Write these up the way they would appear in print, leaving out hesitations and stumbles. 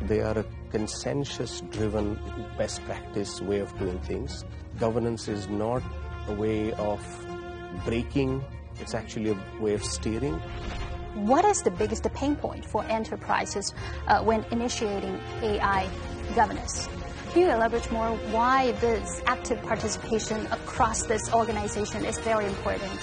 They are a consensus-driven, best practice way of doing things. Governance is not a way of breaking, it's actually a way of steering. What is the biggest pain point for enterprises when initiating AI governance? Can you elaborate more why this active participation across this organization is very important?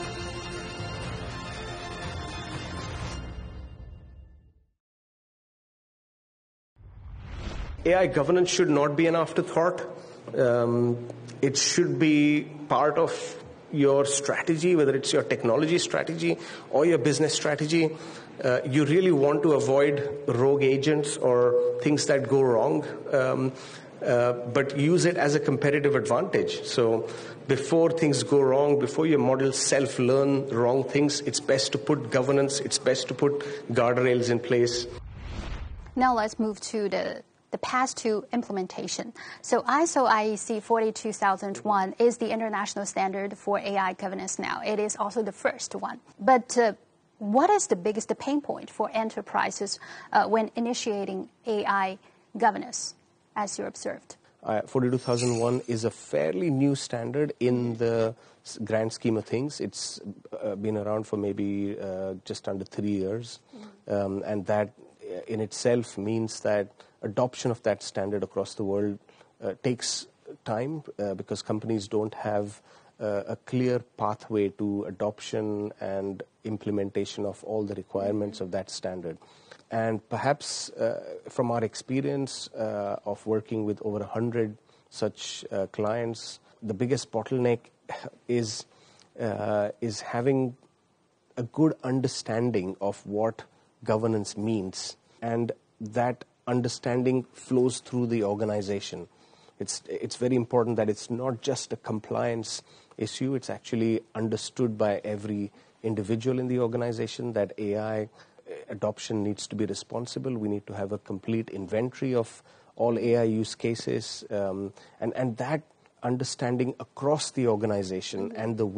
AI governance should not be an afterthought. It should be part of your strategy, whether it's your technology strategy or your business strategy. You really want to avoid rogue agents or things that go wrong, but use it as a competitive advantage. So before things go wrong, before your models self-learn wrong things, it's best to put governance, it's best to put guardrails in place. Now let's move to the path to implementation. So ISO IEC 42001 is the international standard for AI governance now. It is also the first one. But what is the biggest pain point for enterprises when initiating AI governance, as you observed? 42001 is a fairly new standard in the grand scheme of things. It's been around for maybe just under 3 years. And that in itself means that adoption of that standard across the world takes time because companies don't have a clear pathway to adoption and implementation of all the requirements of that standard. And perhaps from our experience of working with over 100 such clients, the biggest bottleneck is having a good understanding of what governance means, and that understanding flows through the organization. It's very important that it's not just a compliance issue, it's actually understood by every individual in the organization that AI adoption needs to be responsible. We need to have a complete inventory of all AI use cases, and that understanding across the organization and the